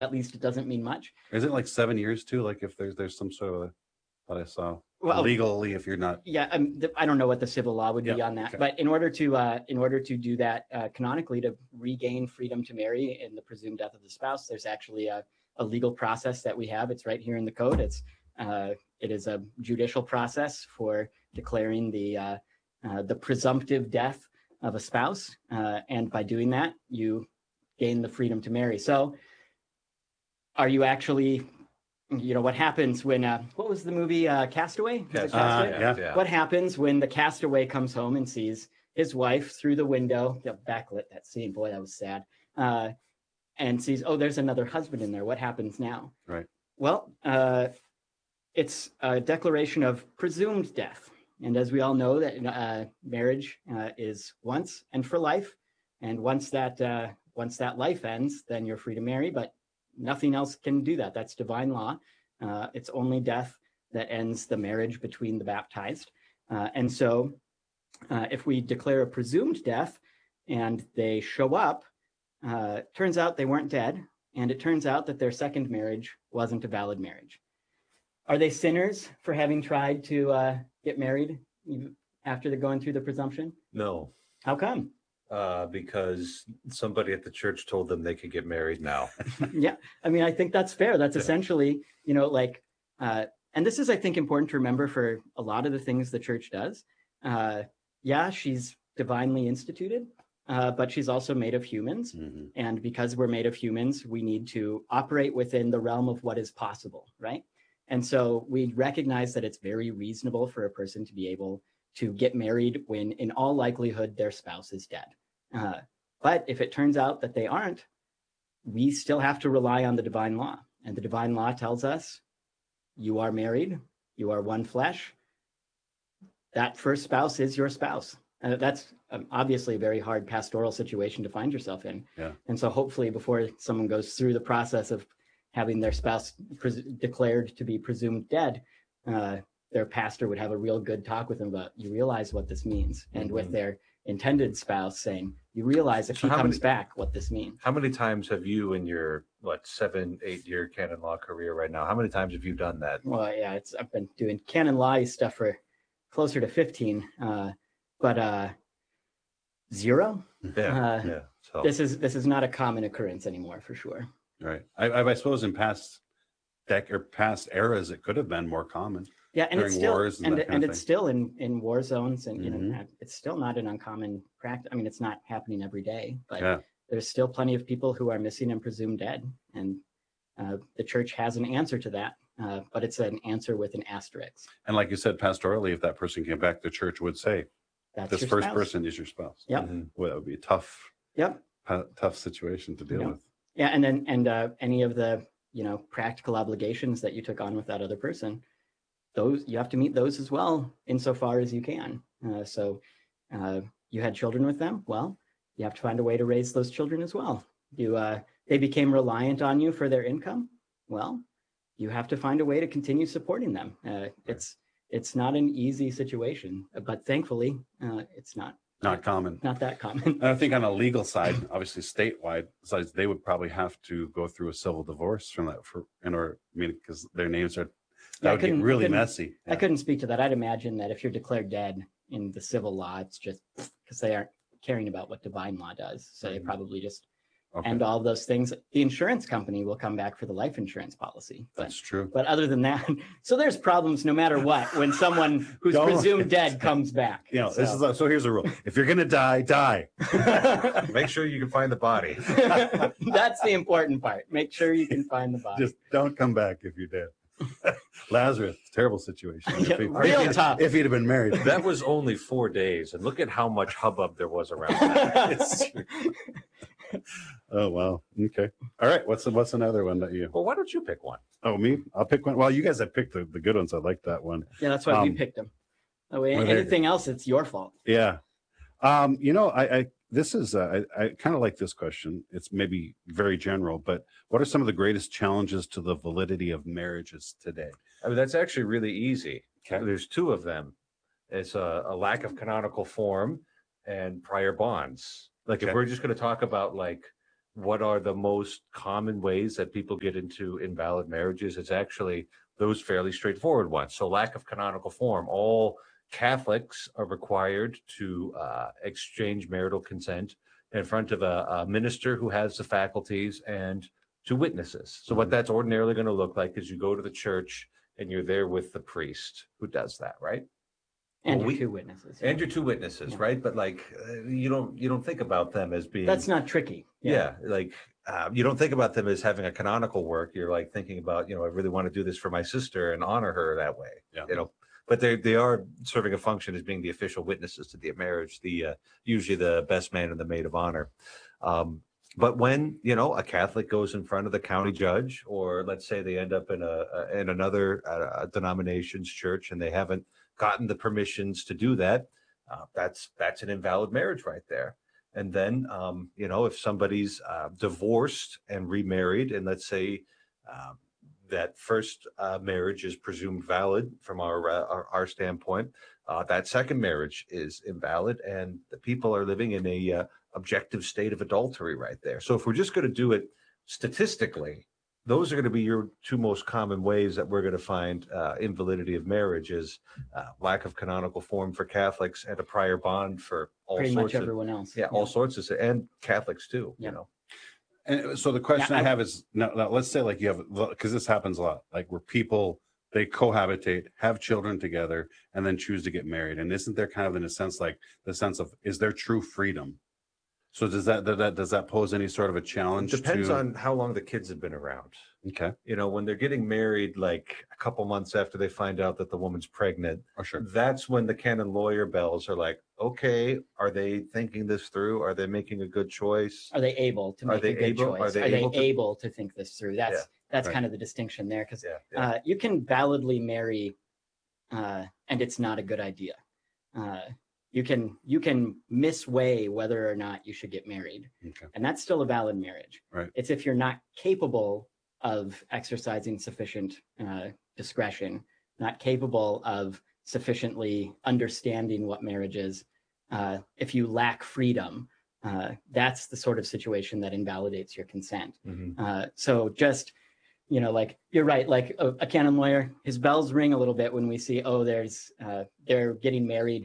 at least it doesn't mean much. Is it like 7 years too? Like if there's some sort of that I saw Well, legally, if you're not. Yeah, I don't know what the civil law would be Yeah, on that, okay. but in order to do that canonically, to regain freedom to marry in the presumed death of the spouse, there's actually a legal process that we have. It's right here in the code. It is a judicial process for declaring the presumptive death of a spouse, and by doing that, you gain the freedom to marry. So, are you actually? What happens when, what was the movie, Castaway? Was it Castaway? Yeah. What happens when the castaway comes home and sees his wife through the window, backlit that scene, boy, that was sad, and sees, oh, there's another husband in there. What happens now? Right. Well, it's a declaration of presumed death. And as we all know, that marriage is once and for life. And once that life ends, then you're free to marry, but nothing else can do that. That's divine law. It's only death that ends the marriage between the baptized. And so if we declare a presumed death and they show up, turns out they weren't dead. And it turns out that their second marriage wasn't a valid marriage. Are they sinners for having tried to get married after they're going through the presumption? No. How come? Because somebody at the church told them they could get married now. Yeah, I mean, I think that's fair. That's essentially, and this is, I think, important to remember for a lot of the things the church does. Yeah, she's divinely instituted, but she's also made of humans. Mm-hmm. And because we're made of humans, we need to operate within the realm of what is possible, right? And so we recognize that it's very reasonable for a person to be able to get married when, in all likelihood, their spouse is dead. But if it turns out that they aren't, we still have to rely on the divine law. And the divine law tells us, you are married, you are one flesh. That first spouse is your spouse. That's obviously a very hard pastoral situation to find yourself in. Yeah. And so hopefully before someone goes through the process of having their spouse declared to be presumed dead, their pastor would have a real good talk with them about, you realize what this means. And with their intended spouse saying, you realize if he comes back, what this means. How many times have you in your, 7-8 year canon law career right now, how many times have you done that? Well, yeah, I've been doing canon law stuff for closer to 15, but 0. Yeah. So This is not a common occurrence anymore, for sure. Right. I suppose in past eras, it could have been more common. Yeah, and it's still wars and it's still in war zones, and it's still not an uncommon practice. I mean, it's not happening every day, but there's still plenty of people who are missing and presumed dead, and the church has an answer to that, but it's an answer with an asterisk. And like you said, pastorally, if that person came back, the church would say, That's this first person is your spouse. Yep. Well, that would be a tough situation to deal with. Yeah, and then any of the practical obligations that you took on with that other person, those you have to meet those as well, insofar as you can. So you had children with them. Well, you have to find a way to raise those children as well. They became reliant on you for their income. Well, you have to find a way to continue supporting them. It's not an easy situation, but thankfully, it's not common. Not that common. And I think on a legal side, obviously statewide sides, they would probably have to go through a civil divorce from that because their names are. That would get really messy. I couldn't speak to that. I'd imagine that if you're declared dead in the civil law, it's just because they aren't caring about what divine law does. So they probably just end all of those things. The insurance company will come back for the life insurance policy. That's true. But other than that, so there's problems no matter what when someone who's presumed dead comes back. So here's a rule. If you're going to die, die. Make sure you can find the body. That's the important part. Make sure you can find the body. Just don't come back if you're dead. Lazarus, terrible situation. Real tough. If he'd have been married. That was only 4 days, and look at how much hubbub there was around that. Oh wow. Okay. All right. What's another one that you? Well, why don't you pick one? Oh, me? I'll pick one. Well, you guys have picked the good ones. I like that one. Yeah, that's why we picked them. Anything else, it's your fault. Yeah. I kind of like this question. It's maybe very general, but what are some of the greatest challenges to the validity of marriages today? I mean, that's actually really easy. Okay. There's 2 of them. It's a lack of canonical form and prior bonds. Like if we're just going to talk about what are the most common ways that people get into invalid marriages, it's actually those fairly straightforward ones. So lack of canonical form. All Catholics are required to exchange marital consent in front of a minister who has the faculties and two witnesses. So what that's ordinarily going to look like is you go to the church and you're there with the priest who does that, right? And your two witnesses. And your two witnesses, right? But like you don't think about them as being. That's not tricky. Yeah, like you don't think about them as having a canonical work. You're like thinking about, I really want to do this for my sister and honor her that way. Yeah. But they are serving a function as being the official witnesses to the marriage, the usually the best man and the maid of honor. But when a Catholic goes in front of the county judge, or let's say they end up in another denomination's church and they haven't gotten the permissions to do that, that's an invalid marriage right there. And then if somebody's divorced and remarried, and let's say that first marriage is presumed valid from our standpoint, that second marriage is invalid, and the people are living in a objective state of adultery right there. So if we're just going to do it statistically, those are going to be your two most common ways that we're going to find invalidity of marriage is lack of canonical form for Catholics and a prior bond for pretty much everyone else. Yeah, all sorts of, and Catholics too, And so the question I have is, now let's say like you have, because this happens a lot, like where people, they cohabitate, have children together, and then choose to get married. And isn't there kind of, in a sense, like the sense of, is there true freedom? So does that pose any sort of a challenge? Depends on how long the kids have been around. Okay. When they're getting married, like a couple months after they find out that the woman's pregnant, sure. That's when the canon lawyer bells are like, okay, are they thinking this through? Are they making a good choice? Are they able to make a good choice? Are they able to think this through? That's right. Kind of the distinction there, because you can validly marry and it's not a good idea. You can misweigh whether or not you should get married, and that's still a valid marriage. Right. It's if you're not capable of exercising sufficient discretion, not capable of sufficiently understanding what marriage is. If you lack freedom, that's the sort of situation that invalidates your consent. Mm-hmm. So just like you're right, like a canon lawyer, his bells ring a little bit when we see, they're getting married.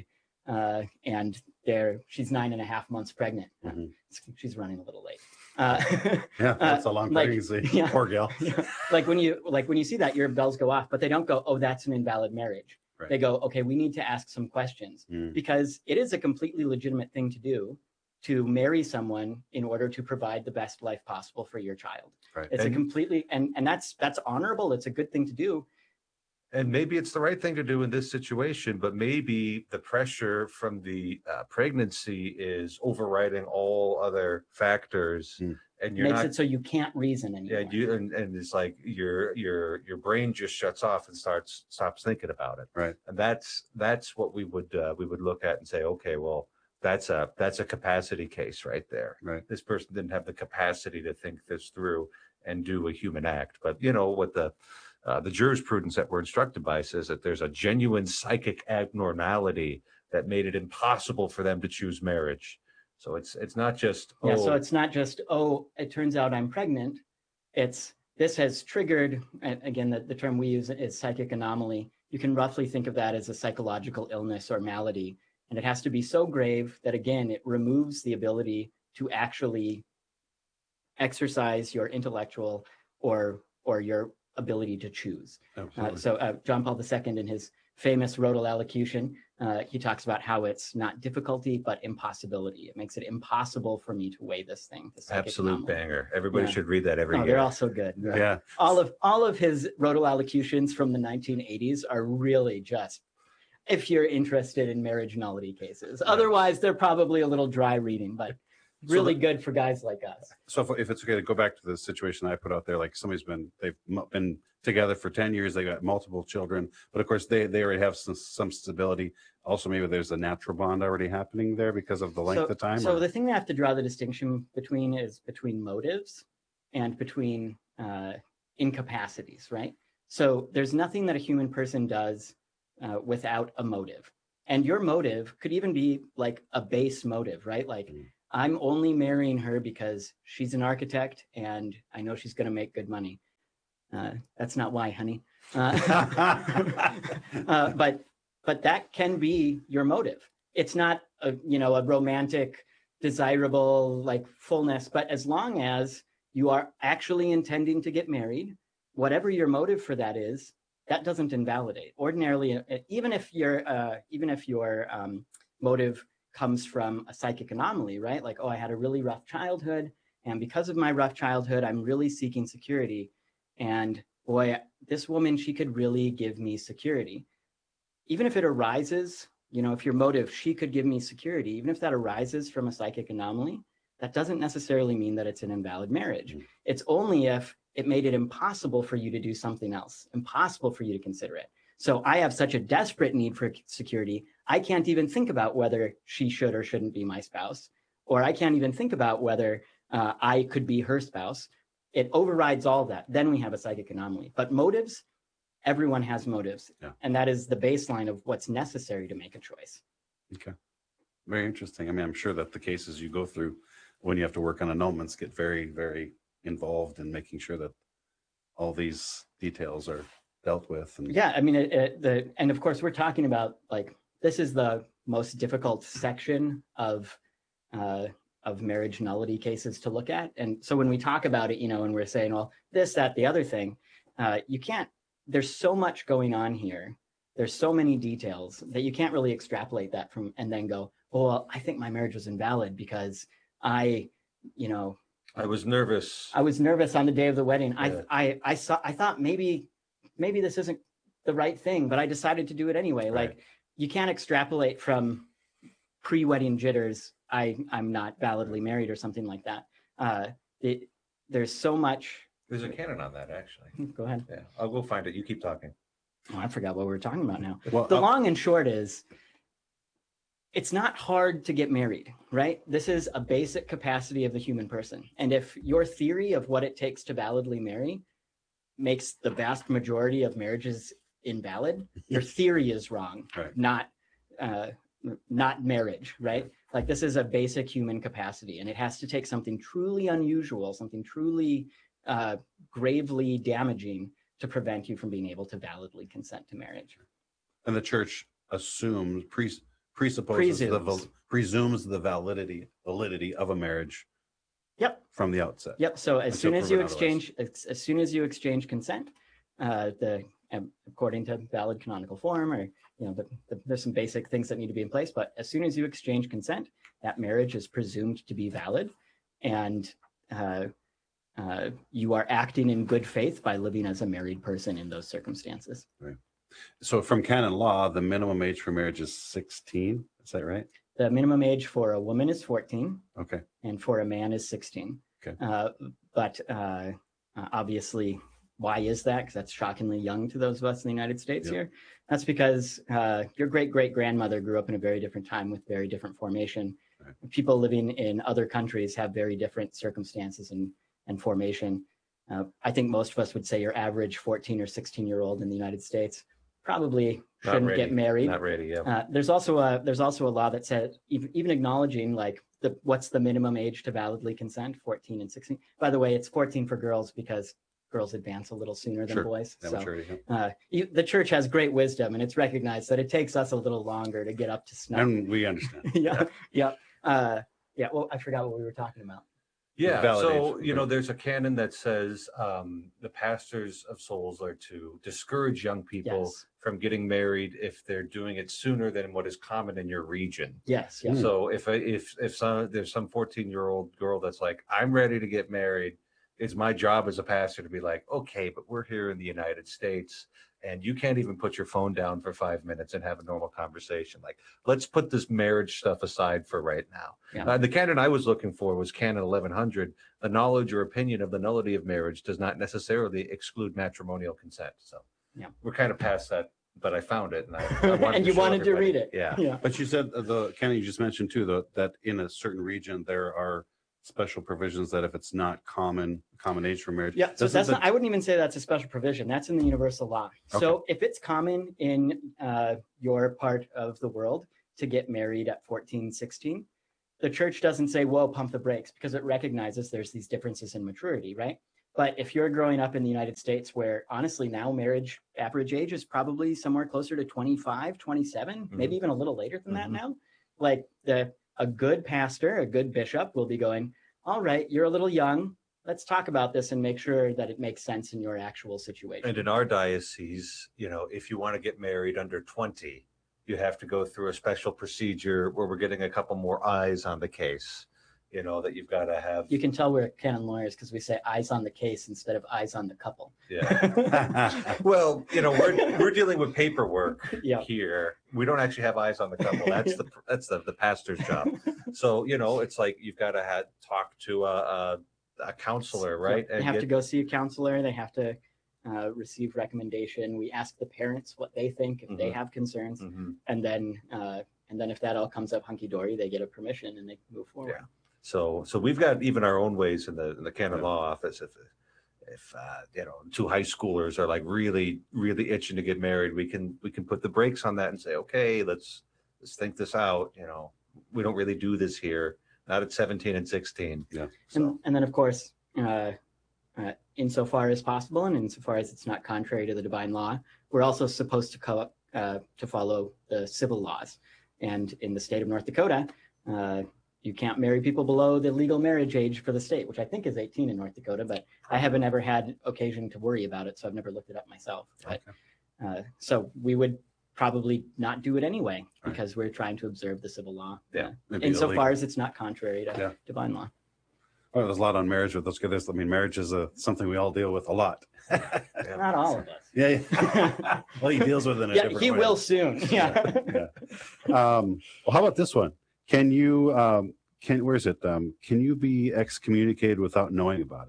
And she's 9.5 months pregnant. She's running a little late. That's a long pregnancy. Poor gal. Like when you see that, your bells go off, but they don't go, oh, that's an invalid marriage. Right. They go, okay, we need to ask some questions, because it is a completely legitimate thing to do, to marry someone in order to provide the best life possible for your child. Right. It's and that's honorable. It's a good thing to do. And maybe it's the right thing to do in this situation, but maybe the pressure from the pregnancy is overriding all other factors, and makes it so you can't reason anymore. Yeah, and it's like your brain just shuts off and stops thinking about it. Right. And that's what we would look at and say, okay, well, that's a capacity case right there. Right. This person didn't have the capacity to think this through and do a human act. But what the jurisprudence that we're instructed by says that there's a genuine psychic abnormality that made it impossible for them to choose marriage. So it's not just so it's not just it turns out I'm pregnant. This has triggered, again, the term we use is psychic anomaly. You can roughly think of that as a psychological illness or malady, and it has to be so grave that, again, it removes the ability to actually exercise your intellectual or your ability to choose. So John Paul II, in his famous Rodal Allocution, he talks about how it's not difficulty, but impossibility. It makes it impossible for me to weigh this thing. Absolute banger. Everybody should read that every year. They're all so good. Yeah. All of his Rodal Allocutions from the 1980s are really just, if you're interested in marriage nullity cases. Otherwise, they're probably a little dry reading, but really good for guys like us. So if it's okay to go back to the situation I put out there, like they've been together for 10 years, they got multiple children, but of course they already have some stability. Also, maybe there's a natural bond already happening there because of the length of time. So the thing we have to draw the distinction between is between motives and between incapacities, right? So there's nothing that a human person does without a motive. And your motive could even be like a base motive, right? Like I'm only marrying her because she's an architect and I know she's going to make good money. That's not why, honey. But that can be your motive. It's not a romantic, desirable like fullness, but as long as you are actually intending to get married, whatever your motive for that is, that doesn't invalidate. Ordinarily, even if your motive comes from a psychic anomaly, right? Like, oh, I had a really rough childhood, and because of my rough childhood, I'm really seeking security. And boy, this woman, she could really give me security. Even if it arises, if your motive, she could give me security, even if that arises from a psychic anomaly, that doesn't necessarily mean that it's an invalid marriage. Mm-hmm. It's only if it made it impossible for you to do something else, impossible for you to consider it. So I have such a desperate need for security, I can't even think about whether she should or shouldn't be my spouse, or I can't even think about whether I could be her spouse. It overrides all that. Then we have a psychic anomaly. But motives, everyone has motives. Yeah. And that is the baseline of what's necessary to make a choice. Okay. Very interesting. I mean, I'm sure that the cases you go through when you have to work on annulments get very, very involved in making sure that all these details are dealt with. And yeah, I mean, and of course, we're talking about like, this is the most difficult section of marriage nullity cases to look at. And so when we talk about it, and we're saying, well, this, that, the other thing, you can't, there's so much going on here. There's so many details that you can't really extrapolate that from, and then go, oh, well, I think my marriage was invalid because I was nervous. I was nervous on the day of the wedding. Yeah. I thought maybe this isn't the right thing, but I decided to do it anyway. Right. Like, you can't extrapolate from pre-wedding jitters, I'm not validly married or something like that. There's so much. There's a canon on that, actually. Go ahead. Yeah, I'll go find it. You keep talking. Oh, I forgot what we were talking about now. Well, the long and short is, it's not hard to get married, right? This is a basic capacity of the human person. And if your theory of what it takes to validly marry makes the vast majority of marriages invalid, your theory is wrong, right. Not marriage, right? Like, this is a basic human capacity, and it has to take something truly unusual, something truly gravely damaging to prevent you from being able to validly consent to marriage. And the church assumes, presumes the validity of a marriage. Yep. From the outset. Yep. So as soon as you exchange consent, according to valid canonical form, or there's some basic things that need to be in place, but as soon as you exchange consent, that marriage is presumed to be valid, and you are acting in good faith by living as a married person in those circumstances. Right. So from canon law, the minimum age for marriage is 16. Is that right? The minimum age for a woman is 14. Okay. And for a man is 16. Okay. But obviously, why is that? Because that's shockingly young to those of us in the United States. Yep. Here. That's because your great-great-grandmother grew up in a very different time with very different formation. Right. People living in other countries have very different circumstances and formation. I think most of us would say your average 14 or 16-year-old in the United States probably shouldn't get married. Not ready, yeah. There's also a law that says, even acknowledging like what's the minimum age to validly consent, 14 and 16. By the way, it's 14 for girls because girls advance a little sooner than boys. So the church has great wisdom, and it's recognized that it takes us a little longer to get up to snuff. And we understand. Yeah. Well, I forgot what we were talking about. Yeah, so, there's a canon that says the pastors of souls are to discourage young people from getting married if they're doing it sooner than what is common in your region. Yes. Yeah. So if there's some 14-year-old girl that's like, I'm ready to get married, it's my job as a pastor to be like, okay, but we're here in the United States, and you can't even put your phone down for 5 minutes and have a normal conversation. Like, let's put this marriage stuff aside for right now. Yeah. The canon I was looking for was canon 1100. The knowledge or opinion of the nullity of marriage does not necessarily exclude matrimonial consent. So we're kind of past that, but I found it. And I wanted and you wanted to read it. Yeah. But you said the canon you just mentioned too, that in a certain region, there are special provisions that if it's not common age for marriage. Yeah, so that's I wouldn't even say that's a special provision. That's in the universal law. Okay. So if it's common in your part of the world to get married at 14, 16, the church doesn't say, whoa, pump the brakes, because it recognizes there's these differences in maturity, right? But if you're growing up in the United States, where honestly now marriage average age is probably somewhere closer to 25, 27, maybe even a little later than that now, like a good pastor, a good bishop will be going, all right, you're a little young. Let's talk about this and make sure that it makes sense in your actual situation. And in our diocese, if you want to get married under 20, you have to go through a special procedure where we're getting a couple more eyes on the case. That you've got to have. You can tell we're canon lawyers because we say eyes on the case instead of eyes on the couple. Yeah. Well, we're dealing with paperwork here. We don't actually have eyes on the couple. That's the pastor's job. So it's like you've got to talk to a counselor, right? They have to go see a counselor. They have to receive recommendation. We ask the parents what they think if they have concerns, and then if that all comes up hunky dory, they get a permission and they move forward. Yeah. So we've got even our own ways in the canon law office. If two high schoolers are like really, really itching to get married, we can put the brakes on that and say, okay, let's think this out. We don't really do this here, not at 17 and 16. Yeah. So. And then of course, insofar as possible, and insofar as it's not contrary to the divine law, we're also supposed to follow the civil laws. And in the state of North Dakota, you can't marry people below the legal marriage age for the state, which I think is 18 in North Dakota, but I haven't ever had occasion to worry about it, so I've never looked it up myself. But, so we would probably not do it anyway because we're trying to observe the civil law. Yeah. Insofar as it's not contrary to divine law. Well, there's a lot on marriage, but let's get this. I mean, marriage is something we all deal with a lot. Not all of us. Yeah. Well, he deals with it in a different way. He will soon. Yeah. Well, how about this one? Can you, where is it? Can you be excommunicated without knowing about it?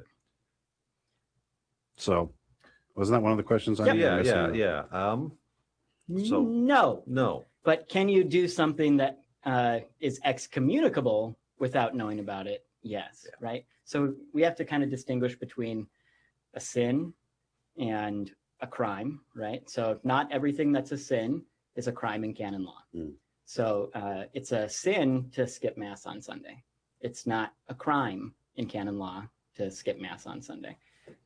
So, wasn't that one of the questions? Yeah. So no. But can you do something that is excommunicable without knowing about it? Yes. Yeah. Right. So we have to kind of distinguish between a sin and a crime, right? So not everything that's a sin is a crime in canon law. So it's a sin to skip Mass on Sunday. It's not a crime in canon law to skip Mass on Sunday.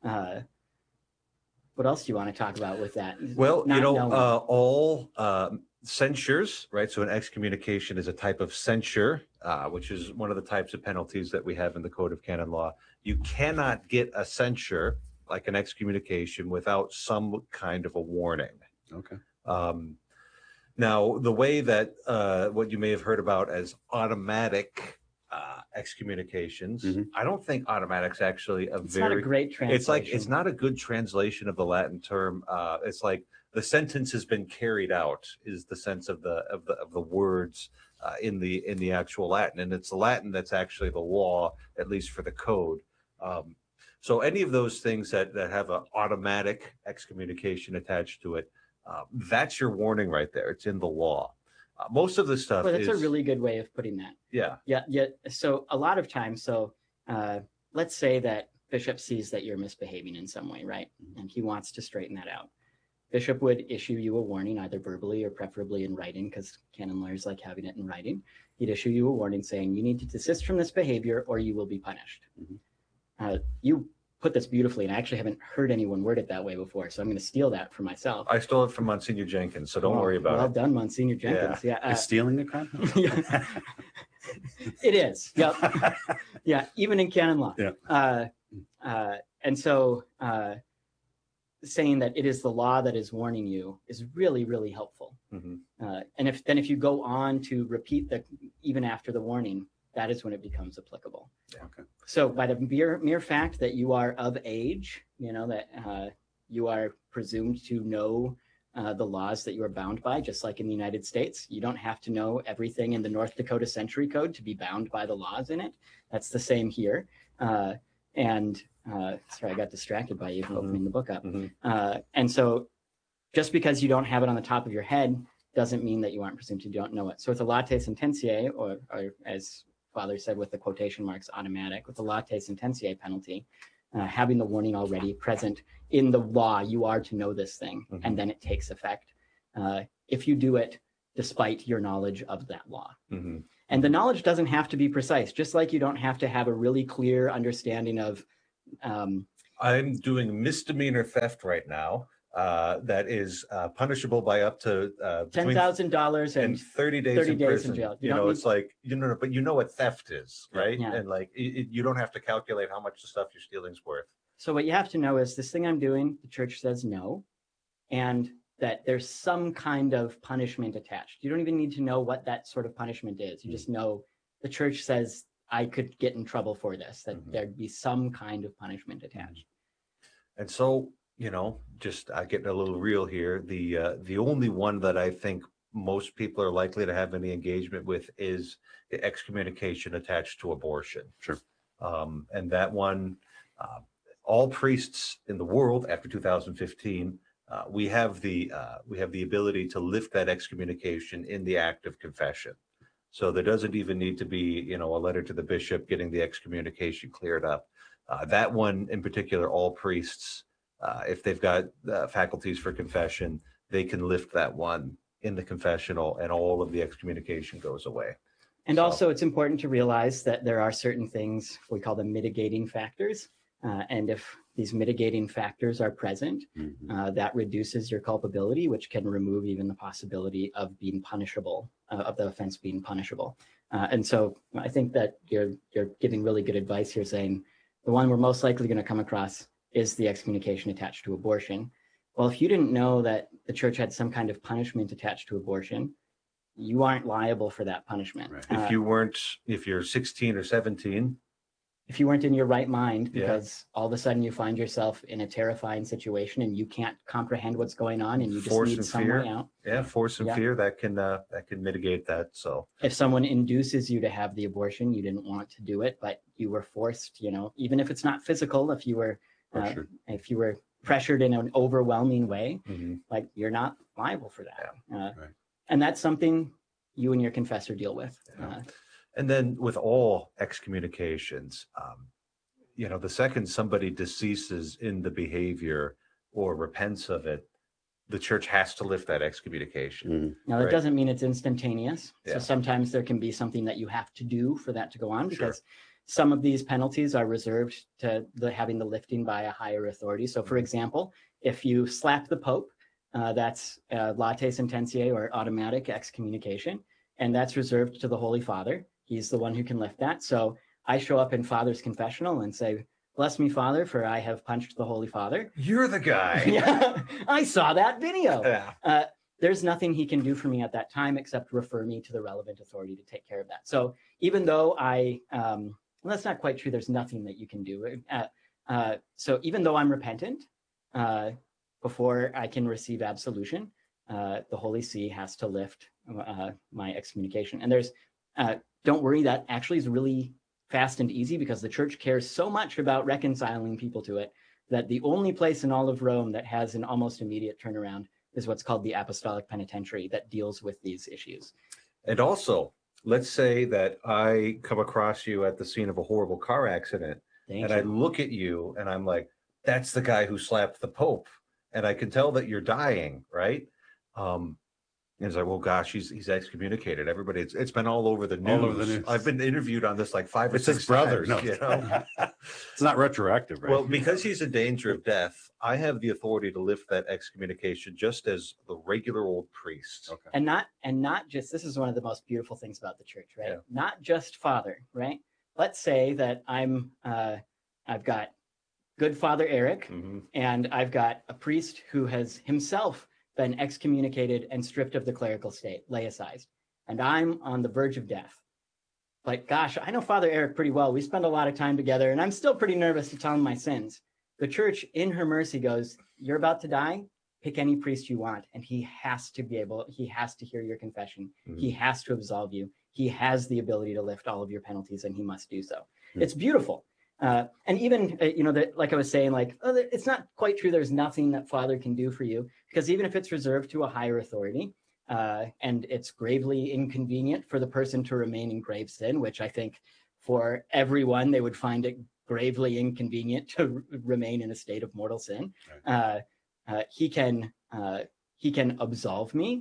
What else do you want to talk about with that? Well, all censures, right? So an excommunication is a type of censure, which is one of the types of penalties that we have in the Code of Canon Law. You cannot get a censure, like an excommunication, without some kind of a warning. Okay. Now, the way that what you may have heard about as automatic excommunications, I don't think automatic's actually it's not a great translation. It's not a good translation of the Latin term. It's like the sentence has been carried out is the sense of the words in the actual Latin, and it's the Latin that's actually the law, at least for the code. So any of those things that have an automatic excommunication attached to it, that's your warning right there. It's in the law. Most of the stuff that's a really good way of putting that. Yeah. So a lot of times, let's say that Bishop sees that you're misbehaving in some way, right? And he wants to straighten that out. Bishop would issue you a warning, either verbally or preferably in writing, because canon lawyers like having it in writing. He'd issue you a warning saying, you need to desist from this behavior or you will be punished. You put this beautifully, and I actually haven't heard anyone word it that way before, so I'm going to steal that for myself. I stole it from Monsignor Jenkins, so don't worry about it. Well done, Monsignor Jenkins. Is stealing a crime? It is. Yep. Yeah, even in canon law. Yeah. And so saying that it is the law that is warning you is really, really helpful. And if you go on to repeat even after the warning, that is when it becomes applicable. Yeah. Okay. So by the mere fact that you are of age, that you are presumed to know the laws that you are bound by, just like in the United States. You don't have to know everything in the North Dakota Century Code to be bound by the laws in it. That's the same here. Sorry, I got distracted by you opening the book up. And so just because you don't have it on the top of your head doesn't mean that you aren't presumed to don't know it. So it's a latae sententiae, or as Father said with the quotation marks, automatic, with the latae sententiae penalty, having the warning already present in the law, you are to know this thing, and then it takes effect if you do it despite your knowledge of that law. And And the knowledge doesn't have to be precise, just like you don't have to have a really clear understanding of. I'm doing misdemeanor theft right now. That is punishable by up to $10,000 and 30 days 30 in days prison. in jail. You know, it's like, but you know what theft is, right? Yeah. And like, you don't have to calculate how much the stuff you're stealing is worth. So what you have to know is this thing I'm doing, the church says no, and that there's some kind of punishment attached. You don't even need to know what that sort of punishment is. You just know the church says I could get in trouble for this, that there'd be some kind of punishment attached. And so, just getting a little real here, the only one that I think most people are likely to have any engagement with is the excommunication attached to abortion. Sure. And that one, all priests in the world after 2015, we have the ability to lift that excommunication in the act of confession. So there doesn't even need to be, a letter to the bishop getting the excommunication cleared up. That one in particular, all priests, if they've got faculties for confession, they can lift that one in the confessional and all of the excommunication goes away. And also it's important to realize that there are certain things, we call them mitigating factors. And if these mitigating factors are present, that reduces your culpability, which can remove even the possibility of being punishable, of the offense being punishable. And so I think that you're giving really good advice here, saying the one we're most likely going to come across is the excommunication attached to abortion. Well, if you didn't know that the church had some kind of punishment attached to abortion, you aren't liable for that punishment. Right. If you're 16 or 17, if you weren't in your right mind, because all of a sudden you find yourself in a terrifying situation and you can't comprehend what's going on and you just need some way out. Yeah, force and fear that can mitigate that. So if someone induces you to have the abortion, you didn't want to do it, but you were forced, even if it's not physical, if you were pressured in an overwhelming way, like you're not liable for that. Right. And that's something you and your confessor deal with. And then with all excommunications, the second somebody deceases in the behavior or repents of it, the church has to lift that excommunication. Now, that doesn't mean it's instantaneous. Yeah. So sometimes there can be something that you have to do for that to go on, because some of these penalties are reserved to having the lifting by a higher authority. So, for example, if you slap the Pope, that's late sententiae or automatic excommunication, and that's reserved to the Holy Father. He's the one who can lift that. So I show up in Father's confessional and say, "Bless me, Father, for I have punched the Holy Father." You're the guy. Yeah, I saw that video. Yeah. There's nothing he can do for me at that time except refer me to the relevant authority to take care of that. So even though well, that's not quite true. There's nothing that you can do. So even though I'm repentant, before I can receive absolution, the Holy See has to lift my excommunication. And there's, don't worry, that actually is really fast and easy, because the church cares so much about reconciling people to it that the only place in all of Rome that has an almost immediate turnaround is what's called the Apostolic Penitentiary, that deals with these issues. And also, let's say that I come across you at the scene of a horrible car accident, I look at you and I'm like, that's the guy who slapped the Pope. And I can tell that you're dying, right? And it's like, well, gosh, he's excommunicated. Everybody, it's been all over the news. All over the news. I've been interviewed on this like 5 or 6 his brother. times. No. It's not retroactive, right? Well, because he's in danger of death, I have the authority to lift that excommunication just as the regular old priest. Okay. And not just, this is one of the most beautiful things about the church, right? Yeah. Not just Father, right? Let's say that I've got good Father Eric, and I've got a priest who has himself been excommunicated and stripped of the clerical state, laicized, and I'm on the verge of death. Like, gosh, I know Father Eric pretty well. We spend a lot of time together, and I'm still pretty nervous to tell him my sins. The church, in her mercy, goes, "You're about to die. Pick any priest you want, and he has to hear your confession. He has to absolve you. He has the ability to lift all of your penalties, and he must do so." It's beautiful. And even, like I was saying, it's not quite true. There's nothing that Father can do for you, because even if it's reserved to a higher authority, and it's gravely inconvenient for the person to remain in grave sin, which I think for everyone, they would find it gravely inconvenient to remain in a state of mortal sin. He can absolve me,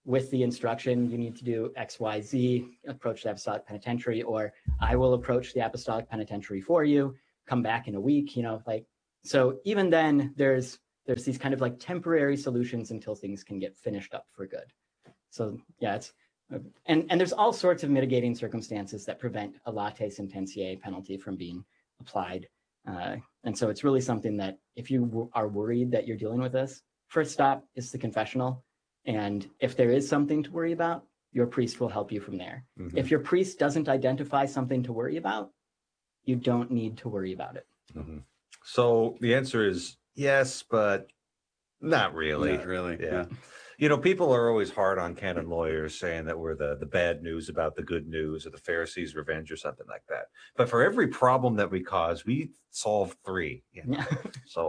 with the instruction, you need to do X, Y, Z, approach the apostolic penitentiary, or I will approach the apostolic penitentiary for you, come back in a week, like, so even then there's these kind of like temporary solutions until things can get finished up for good. So yeah, it's, and there's all sorts of mitigating circumstances that prevent a latae sententiae penalty from being applied. And so it's really something that if you are worried that you're dealing with this, first stop is the confessional. And if there is something to worry about, your priest will help you from there. Mm-hmm. If your priest doesn't identify something to worry about, you don't need to worry about it. Mm-hmm. So the answer is yes, but not really. Not really. Yeah. People are always hard on canon lawyers, saying that we're the bad news about the good news, or the Pharisees' revenge, or something like that. But for every problem that we cause, we solve 3. So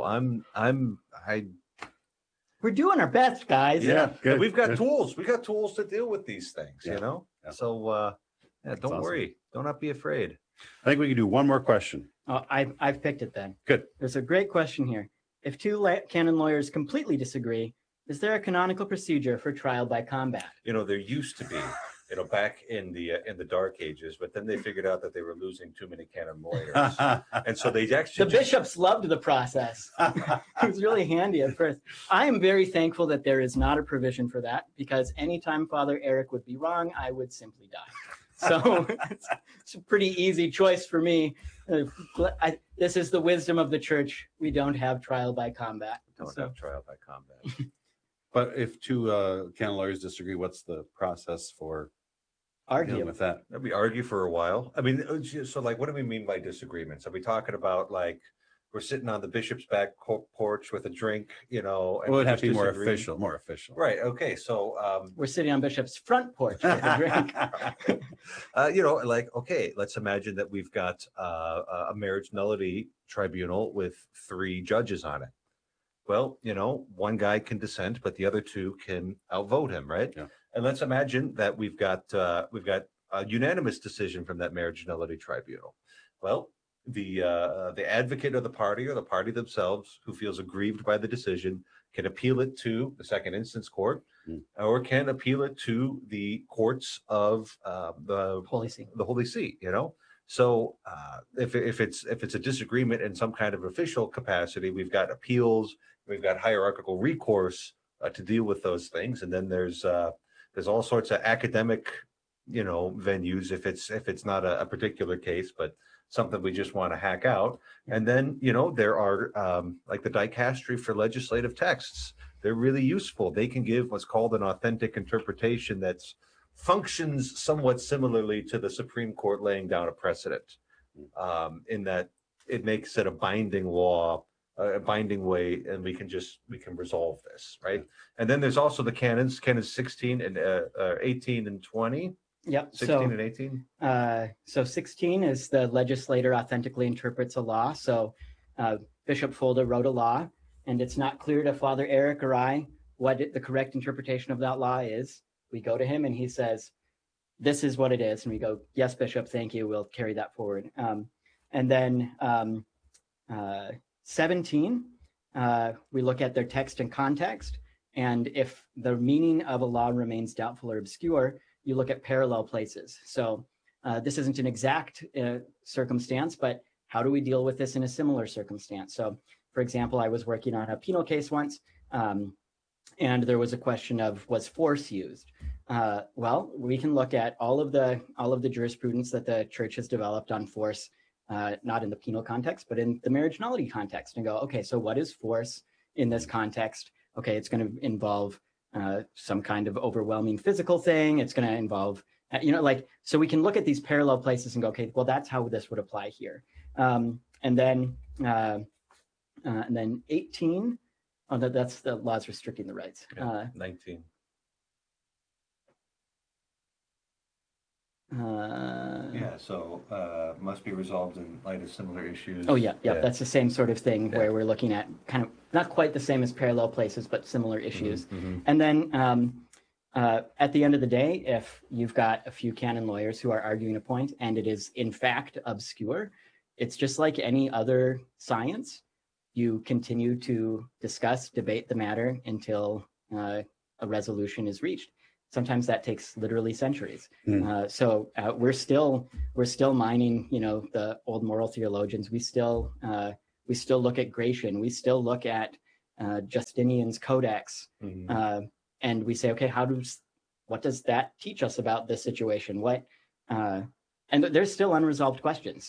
we're doing our best, guys. Yeah, good. We've got Good. tools. We got tools to deal with these things. Yeah. Yeah. So don't awesome. worry. Do not be afraid. I think we can do one more question. Oh, I've picked it then. Good. There's a great question here. If 2 canon lawyers completely disagree, is there a canonical procedure for trial by combat? There used to be, back in the Dark Ages, but then they figured out that they were losing too many canon lawyers, and so they actually bishops loved the process. It was really handy at first. I am very thankful that there is not a provision for that, because anytime Father Eric would be wrong, I would simply die. So it's a pretty easy choice for me. This is the wisdom of the church. We don't have trial by combat. Don't have trial by combat. But if 2 canon lawyers disagree, what's the process for dealing with that? We argue for a while. I mean, so like, what do we mean by disagreements? Are we talking about like we're sitting on the bishop's back porch with a drink, and Well, it would have to be more disagreeing? official. Right. Okay. So we're sitting on bishop's front porch with a drink. Okay, let's imagine that we've got a marriage nullity tribunal with 3 judges on it. Well, one guy can dissent, but the other 2 can outvote him, right? Yeah. And let's imagine that we've got a unanimous decision from that marriage nullity tribunal. Well, the advocate of the party, or the party themselves, who feels aggrieved by the decision, can appeal it to the second instance court, or can appeal it to the courts of the Holy See. The Holy See. So if it's a disagreement in some kind of official capacity, we've got appeals, we've got hierarchical recourse to deal with those things, and then there's all sorts of academic venues if it's not a particular case, but something we just want to hack out. And then there are like the dicastery for legislative texts. They're really useful. They can give what's called an authentic interpretation that's functions somewhat similarly to the Supreme Court laying down a precedent, in that it makes it a binding law, a binding way, and we can resolve this, right? And then there's also the canons 16 and 18 and 20. Yep. 16 and 18. So 16 is the legislator authentically interprets a law. So Bishop Fulda wrote a law, and it's not clear to Father Eric or I what the correct interpretation of that law is. We go to him and he says, this is what it is. And we go, yes, Bishop, thank you. We'll carry that forward. And then 17, we look at their text and context. And if the meaning of a law remains doubtful or obscure, you look at parallel places. So this isn't an exact circumstance, but how do we deal with this in a similar circumstance? So, for example, I was working on a penal case once, and there was a question of, was force used? Well, we can look at all of the jurisprudence that the church has developed on force, not in the penal context, but in the marriage nullity context, and go, okay, so what is force in this context? Okay, it's going to involve some kind of overwhelming physical thing. It's going to involve, so we can look at these parallel places and go, okay, well, that's how this would apply here. And then 18, that's the laws restricting the rights. 19. So must be resolved in light of similar issues. Oh, yeah. That's the same sort of thing where we're looking at kind of not quite the same as parallel places, but similar issues. Mm-hmm. And then at the end of the day, if you've got a few canon lawyers who are arguing a point and it is in fact obscure, it's just like any other science. You continue to discuss, debate the matter until a resolution is reached. sometimes that takes literally centuries. Mm. So we're still mining, the old moral theologians. We still look at Gratian. We still look at Justinian's Codex, and we say, okay, what does that teach us about this situation? And there's still unresolved questions,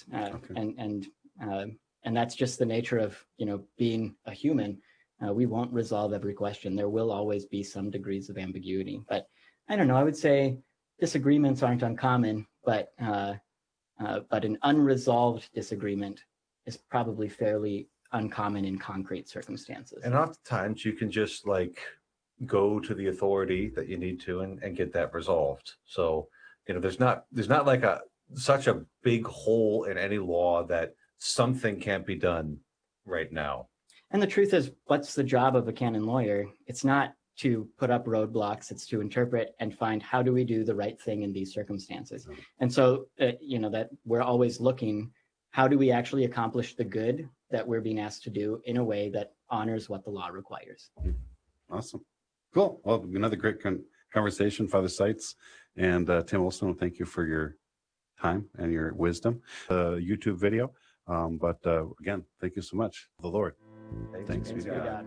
and that's just the nature of being a human. We won't resolve every question. There will always be some degrees of ambiguity, but I don't know. I would say disagreements aren't uncommon, but an unresolved disagreement is probably fairly uncommon in concrete circumstances. And oftentimes you can just go to the authority that you need to and get that resolved. So, there's not like such a big hole in any law that something can't be done right now. And the truth is, what's the job of a canon lawyer? It's not to put up roadblocks. It's to interpret and find how do we do the right thing in these circumstances. And so, that we're always looking, how do we actually accomplish the good that we're being asked to do in a way that honors what the law requires? Awesome. Cool. Well, another great conversation, Father Seitz and Tim Olson. Thank you for your time and your wisdom. YouTube video. But again, thank you so much. The Lord. Thanks be to God.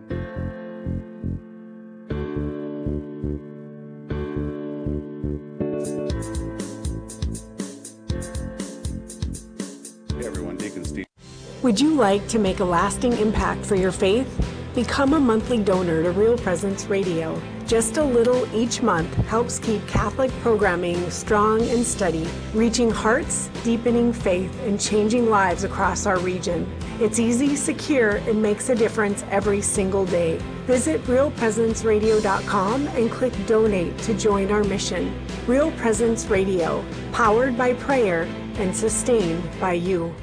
Hey everyone, Deacon Steve. Would you like to make a lasting impact for your faith? Become a monthly donor to Real Presence Radio. Just a little each month helps keep Catholic programming strong and steady, reaching hearts, deepening faith, and changing lives across our region. It's easy, secure, and makes a difference every single day. Visit realpresenceradio.com and click Donate to join our mission. Real Presence Radio, powered by prayer and sustained by you.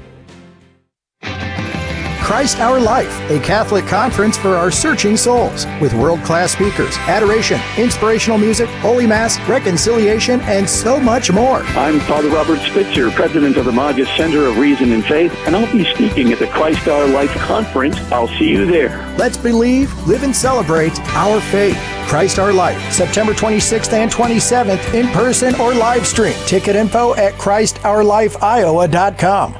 Christ Our Life, a Catholic conference for our searching souls, with world-class speakers, adoration, inspirational music, Holy Mass, reconciliation, and so much more. I'm Father Robert Spitzer, president of the Magus Center of Reason and Faith, and I'll be speaking at the Christ Our Life conference. I'll see you there. Let's believe, live, and celebrate our faith. Christ Our Life, September 26th and 27th, in person or live stream. Ticket info at ChristOurLifeIowa.com.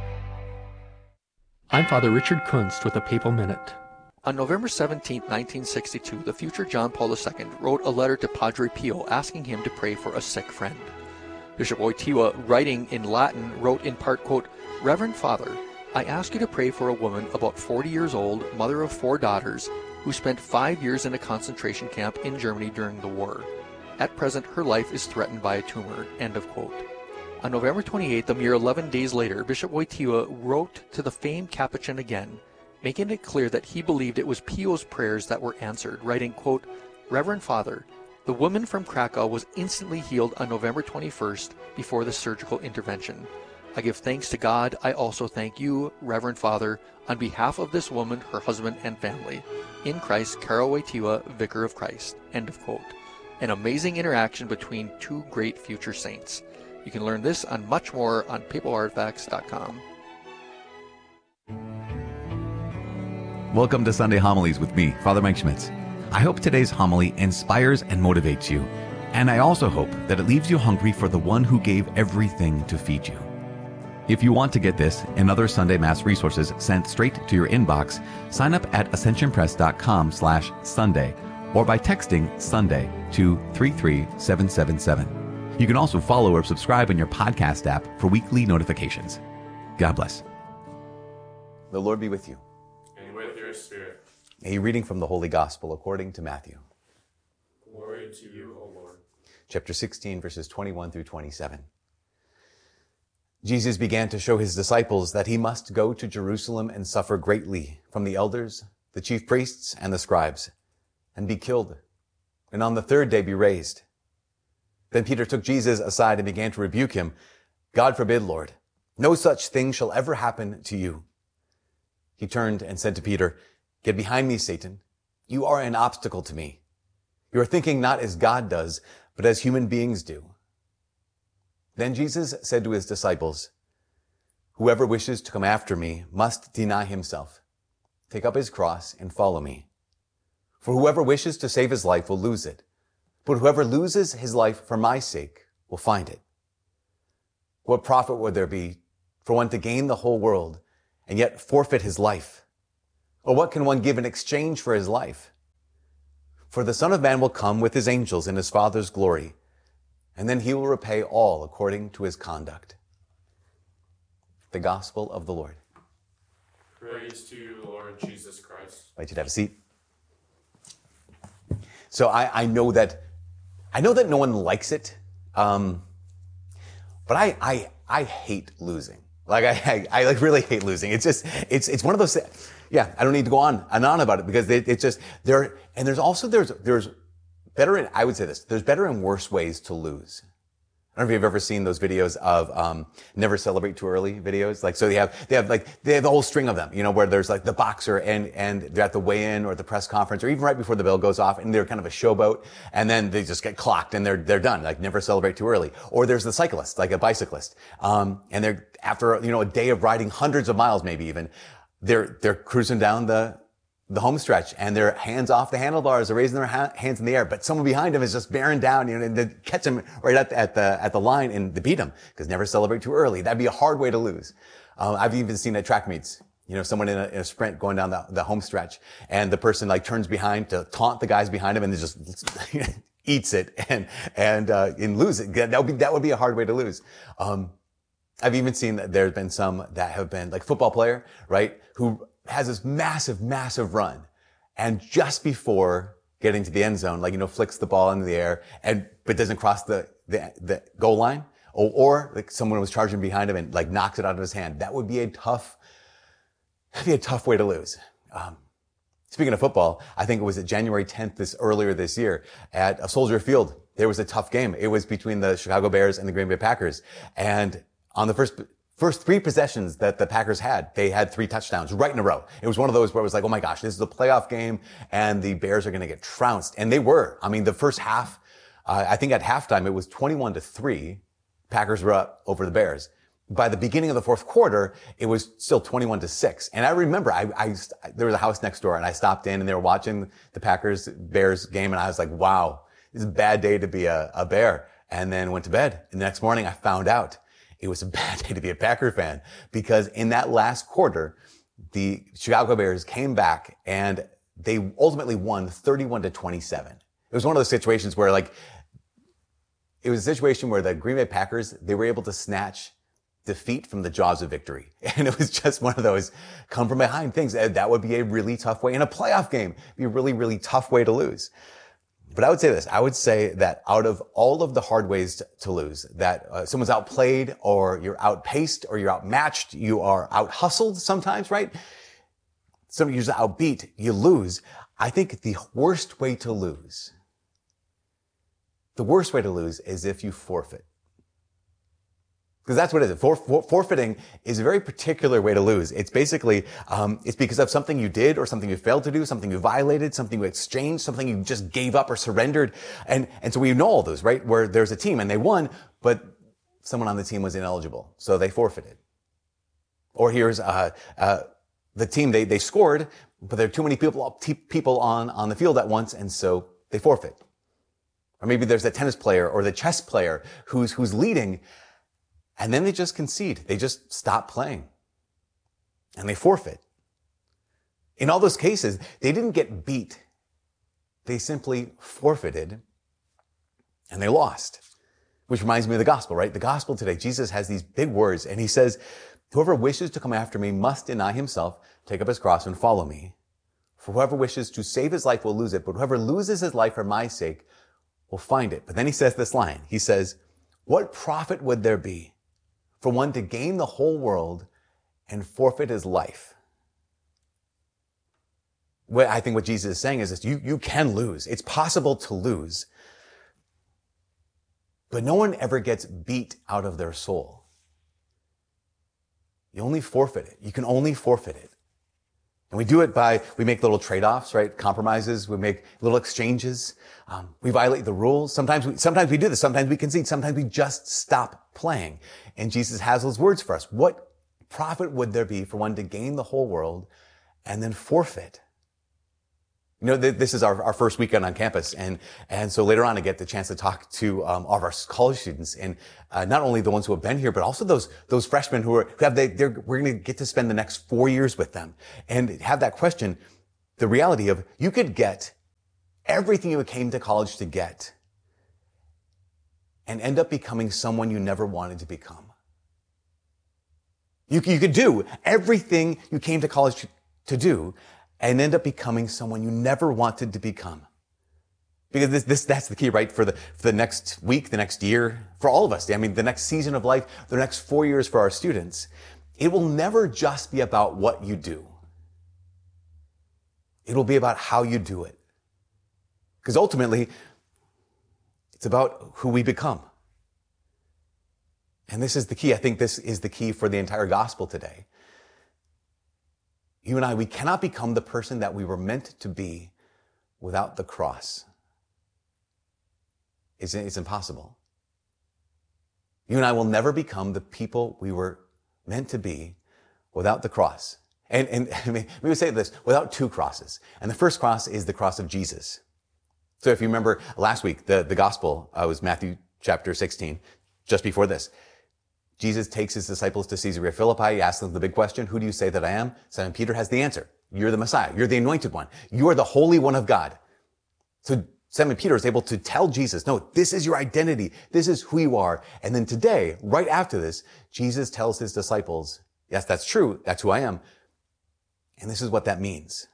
I'm Father Richard Kunst with a Papal Minute. On November 17, 1962, the future John Paul II wrote a letter to Padre Pio asking him to pray for a sick friend. Bishop Wojtyła, writing in Latin, wrote in part, quote, "Reverend Father, I ask you to pray for a woman about 40 years old, mother of 4 daughters, who spent 5 years in a concentration camp in Germany during the war. At present, her life is threatened by a tumor." End of quote. On November 28th, a mere 11 days later, Bishop Wojtyła wrote to the famed Capuchin again, making it clear that he believed it was Pio's prayers that were answered, writing, quote, "Reverend Father, the woman from Krakow was instantly healed on November 21st before the surgical intervention. I give thanks to God. I also thank you, Reverend Father, on behalf of this woman, her husband, and family. In Christ, Karol Wojtyła, Vicar of Christ." End of quote. An amazing interaction between two great future saints. You can learn this and much more on papalartifacts.com. Welcome to Sunday Homilies with me, Father Mike Schmitz. I hope today's homily inspires and motivates you, and I also hope that it leaves you hungry for the one who gave everything to feed you. If you want to get this and other Sunday Mass resources sent straight to your inbox, sign up at ascensionpress.com/Sunday or by texting Sunday to 33777. You can also follow or subscribe in your podcast app for weekly notifications. God bless. The Lord be with you. And with your spirit. A reading from the Holy Gospel according to Matthew. Glory to you, O Lord. Chapter 16, verses 21 through 27. Jesus began to show his disciples that he must go to Jerusalem and suffer greatly from the elders, the chief priests, and the scribes, and be killed, and on the third day be raised. Then Peter took Jesus aside and began to rebuke him. "God forbid, Lord. No such thing shall ever happen to you." He turned and said to Peter, "Get behind me, Satan. You are an obstacle to me. You are thinking not as God does, but as human beings do." Then Jesus said to his disciples, "Whoever wishes to come after me must deny himself, take up his cross, and follow me. For whoever wishes to save his life will lose it. but whoever loses his life for my sake will find it. What profit would there be for one to gain the whole world and yet forfeit his life? Or what can one give in exchange for his life? For the Son of Man will come with his angels in his Father's glory, and then he will repay all according to his conduct. The Gospel of the Lord. Praise to you, Lord Jesus Christ. I'd like you to have a seat. So I know that no one likes it, but I hate losing. Like I like really hate losing. It's one of those. Yeah, I don't need to go on and on about it because it's just there. And there's better. I would say this. There's better and worse ways to lose. I don't know if you've ever seen those videos of never celebrate too early videos. Like, so they have the whole string of them, you know, where there's like the boxer and they're at the weigh-in or at the press conference or even right before the bell goes off and they're kind of a showboat and then they just get clocked and they're done. Like, never celebrate too early. Or there's the cyclist, like a bicyclist. And they're after, you know, a day of riding hundreds of miles, maybe even, they're cruising down the home stretch and they're hands off the handlebars, they're raising their hands in the air, but someone behind them is just bearing down, you know, and they catch them right at the line and they beat them because never celebrate too early. That'd be a hard way to lose. I've even seen at track meets, you know, someone in a sprint going down the home stretch and the person like turns behind to taunt the guys behind him and they just eats it and lose it. That would be a hard way to lose. I've even seen that there's been some that have been like football player, right? Who has this massive, massive run. And just before getting to the end zone, like, you know, flicks the ball into the air but doesn't cross the goal line or like someone was charging behind him and like knocks it out of his hand. That'd be a tough way to lose. Speaking of football, I think it was at January 10th earlier this year at Soldier Field. There was a tough game. It was between the Chicago Bears and the Green Bay Packers. And on the first three possessions that the Packers had, they had 3 touchdowns right in a row. It was one of those where it was like, oh my gosh, this is a playoff game and the Bears are going to get trounced. And they were. I mean, the first half, I think at halftime, it was 21-3. Packers were up over the Bears. By the beginning of the fourth quarter, it was still 21-6. And I remember there was a house next door and I stopped in and they were watching the Packers Bears game. And I was like, wow, this is a bad day to be a Bear. And then went to bed. And the next morning I found out it was a bad day to be a Packer fan because in that last quarter, the Chicago Bears came back and they ultimately won 31-27. It was one of those situations where it was a situation where the Green Bay Packers, they were able to snatch defeat from the jaws of victory. And it was just one of those come from behind things. That would be a really tough way in a playoff game. It'd be a really, really tough way to lose. But I would say this. I would say that out of all of the hard ways to lose, that someone's outplayed or you're outpaced or you're outmatched, you are out-hustled sometimes, right? Somebody you're just outbeat, you lose. I think the worst way to lose is if you forfeit. Because that's what it is. Forfeiting is a very particular way to lose. It's basically, it's because of something you did or something you failed to do, something you violated, something you exchanged, something you just gave up or surrendered. And so we know all those, right? Where there's a team and they won, but someone on the team was ineligible. So they forfeited. Or here's, the team, they scored, but there are too many people on the field at once. And so they forfeit. Or maybe there's a tennis player or the chess player who's leading. And then they just concede. They just stop playing. And they forfeit. In all those cases, they didn't get beat. They simply forfeited and they lost. Which reminds me of the gospel, right? The gospel today, Jesus has these big words and he says, whoever wishes to come after me must deny himself, take up his cross and follow me. For whoever wishes to save his life will lose it, but whoever loses his life for my sake will find it. But then he says this line. He says, what profit would there be for one to gain the whole world and forfeit his life? Well, I think what Jesus is saying is this, you can lose. It's possible to lose. But no one ever gets beat out of their soul. You only forfeit it. You can only forfeit it. And we do it we make little trade-offs, right? Compromises. We make little exchanges. We violate the rules. Sometimes we do this. Sometimes we concede. Sometimes we just stop playing. And Jesus has those words for us. What profit would there be for one to gain the whole world and then forfeit? This is our first weekend on campus, and so later on I get the chance to talk to all of our college students, and not only the ones who have been here, but also those freshmen we're going to get to spend the next 4 years with them, and have that question, the reality of you could get everything you came to college to get, and end up becoming someone you never wanted to become. You could do everything you came to college to do, and end up becoming someone you never wanted to become. Because that's the key, right? For the next week, the next year, for all of us. I mean, the next season of life, the next 4 years for our students, it will never just be about what you do. It will be about how you do it. Because ultimately, it's about who we become. And this is the key. I think this is the key for the entire gospel today. You and I, we cannot become the person that we were meant to be without the cross. It's impossible. You and I will never become the people we were meant to be without the cross. And I mean, we would say this, without two crosses. And the first cross is the cross of Jesus. So if you remember last week, the gospel was Matthew chapter 16, just before this. Jesus takes his disciples to Caesarea Philippi. He asks them the big question, who do you say that I am? Simon Peter has the answer. You're the Messiah. You're the anointed one. You are the Holy One of God. So Simon Peter is able to tell Jesus, no, this is your identity. This is who you are. And then today, right after this, Jesus tells his disciples, yes, that's true. That's who I am. And this is what that means.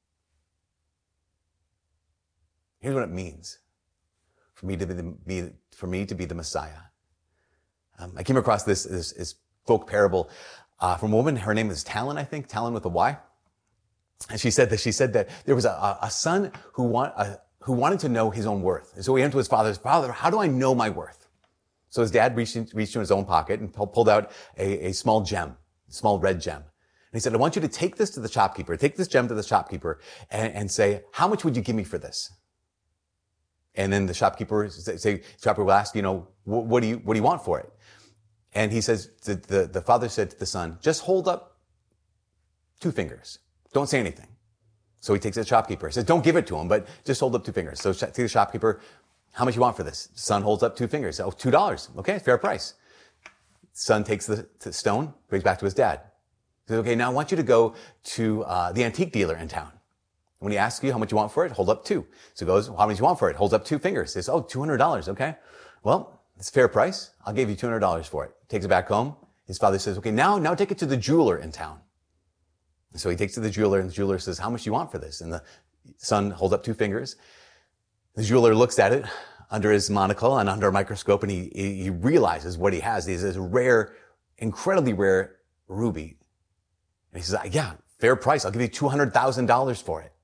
Here's what it means for me to be the Messiah. I came across this folk parable from a woman. Her name is Talon, I think. Talon with a Y. And she said that there was a son who wanted to know his own worth. And so he went to his father. Father, how do I know my worth? So his dad reached into his own pocket and pulled out a small gem, a small red gem. And he said, I want you to take this to the shopkeeper. Take this gem to the shopkeeper and say, how much would you give me for this? And then the shopkeeper will ask, what do you want for it? And he says, the father said to the son, just hold up 2 fingers. Don't say anything. So he takes it to the shopkeeper. He says, don't give it to him, but just hold up 2 fingers. So to the shopkeeper, how much you want for this? The son holds up 2 fingers. Oh, $2. Okay, fair price. Son takes the stone, brings back to his dad. He says, okay, now I want you to go to the antique dealer in town. When he asks you how much you want for it, hold up 2. So he goes, how much you want for it? Holds up 2 fingers. He says, oh, $200. Okay. Well, it's a fair price. I'll give you $200 for it. Takes it back home. His father says, okay, now take it to the jeweler in town. So he takes it to the jeweler, and the jeweler says, how much do you want for this? And the son holds up 2 fingers. The jeweler looks at it under his monocle and under a microscope, and he realizes what he has. He has this rare, incredibly rare ruby. And he says, yeah, fair price. I'll give you $200,000 for it.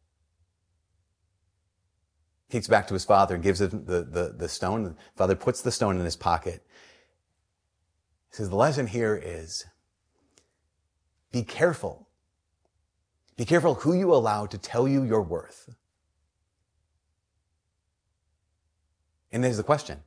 He takes it back to his father and gives him the stone. The father puts the stone in his pocket. He says, the lesson here is be careful. Be careful who you allow to tell you your worth. And there's the question.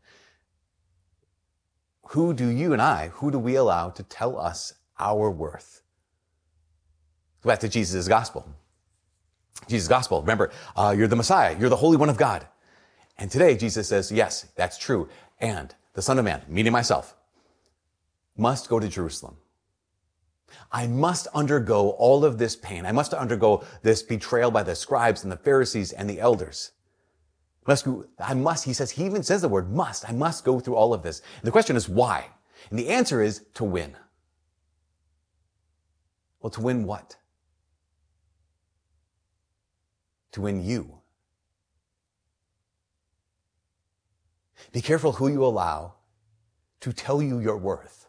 Who do we allow to tell us our worth? Go back to Jesus' gospel. Jesus' gospel. Remember, you're the Messiah. You're the Holy One of God. And today, Jesus says, yes, that's true. And the Son of Man, meaning myself, must go to Jerusalem. I must undergo all of this pain. I must undergo this betrayal by the scribes and the Pharisees and the elders. He even says the word must. I must go through all of this. And the question is why? And the answer is to win. Well, to win what? To win you. Be careful who you allow to tell you your worth.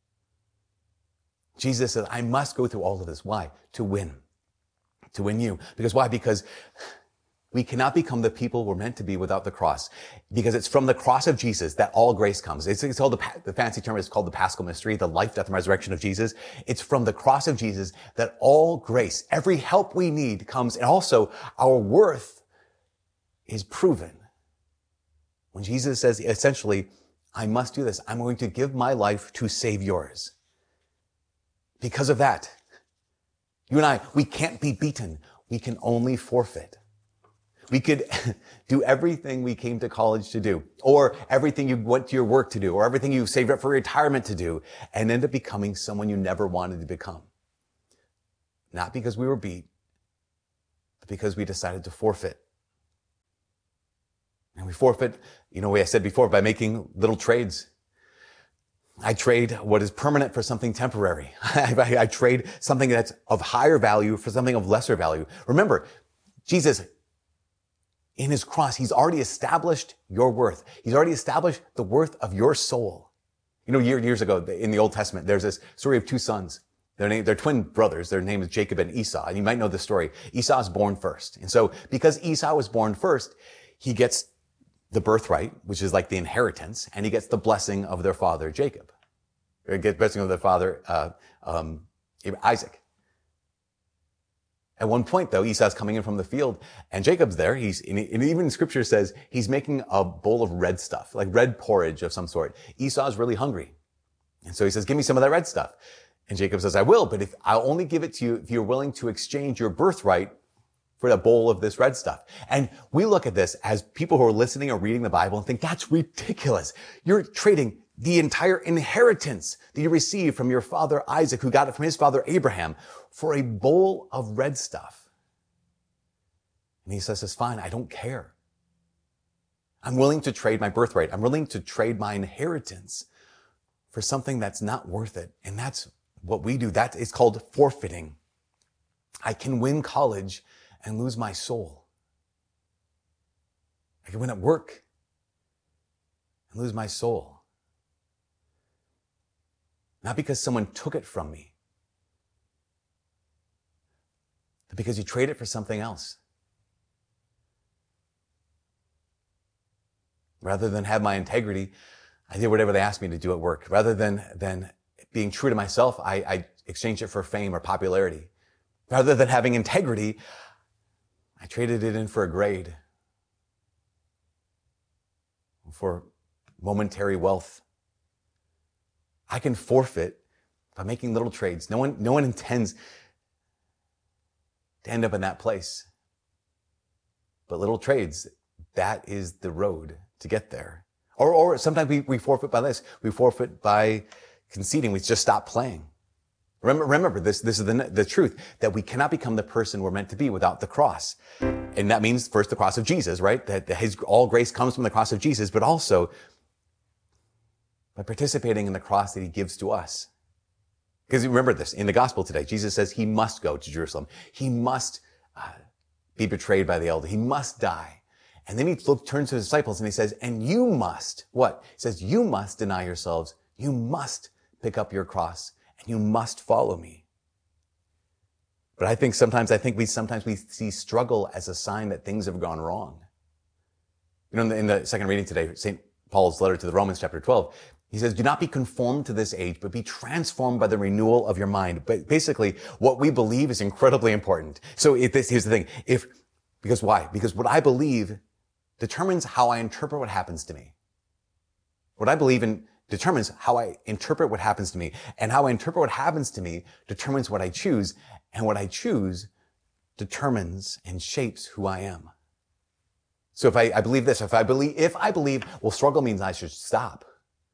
Jesus said, I must go through all of this. Why? To win. To win you. Because why? Because we cannot become the people we're meant to be without the cross. Because it's from the cross of Jesus that all grace comes. It's called the fancy term is called the Paschal mystery, the life, death, and resurrection of Jesus. It's from the cross of Jesus that all grace, every help we need comes. And also our worth is proven. When Jesus says, essentially, I must do this. I'm going to give my life to save yours. Because of that, you and I, we can't be beaten. We can only forfeit. We could do everything we came to college to do, or everything you went to your work to do, or everything you saved up for retirement to do, and end up becoming someone you never wanted to become. Not because we were beat, but because we decided to forfeit. And we forfeit, way I said before, by making little trades. I trade what is permanent for something temporary. I trade something that's of higher value for something of lesser value. Remember, Jesus, in his cross, he's already established your worth. He's already established the worth of your soul. Years ago in the Old Testament, there's this story of two sons. They're twin brothers. Their name is Jacob and Esau. And you might know this story. Esau is born first. And so because Esau was born first, he gets the birthright, which is like the inheritance, and he gets the blessing of their father, Jacob. Or gets the blessing of their father, Isaac. At one point, though, Esau's coming in from the field, and Jacob's there. And even Scripture says he's making a bowl of red stuff, like red porridge of some sort. Esau's really hungry. And so he says, give me some of that red stuff. And Jacob says, I will, but I'll only give it to you if you're willing to exchange your birthright for a bowl of this red stuff. And we look at this as people who are listening or reading the Bible and think, that's ridiculous. You're trading the entire inheritance that you received from your father Isaac, who got it from his father Abraham, for a bowl of red stuff. And he says, it's fine. I don't care. I'm willing to trade my birthright. I'm willing to trade my inheritance for something that's not worth it. And that's what we do. That is called forfeiting. I can win college and lose my soul. I can win at work and lose my soul. Not because someone took it from me, but because you trade it for something else. Rather than have my integrity, I did whatever they asked me to do at work. Rather than being true to myself, I exchanged it for fame or popularity. Rather than having integrity, I traded it in for a grade, for momentary wealth. I can forfeit by making little trades. No one intends to end up in that place. But little trades, that is the road to get there. Or sometimes we forfeit by this. We forfeit by conceding. We just stop playing. Remember, this is the truth, that we cannot become the person we're meant to be without the cross. And that means first the cross of Jesus, right? That all grace comes from the cross of Jesus, but also by participating in the cross that he gives to us. Because remember this, in the gospel today, Jesus says he must go to Jerusalem. He must be betrayed by the elder. He must die. And then he turns to his disciples and he says, and you must, what? He says, you must deny yourselves. You must pick up your cross and you must follow me. But I think sometimes we see struggle as a sign that things have gone wrong. In the second reading today, St. Paul's letter to the Romans chapter 12, he says, do not be conformed to this age, but be transformed by the renewal of your mind. But basically, what we believe is incredibly important. So here's the thing. Because why? Because what I believe determines how I interpret what happens to me. What I believe in determines how I interpret what happens to me. And how I interpret what happens to me determines what I choose. And what I choose determines and shapes who I am. So if I believe this, if I believe, well, struggle means I should stop,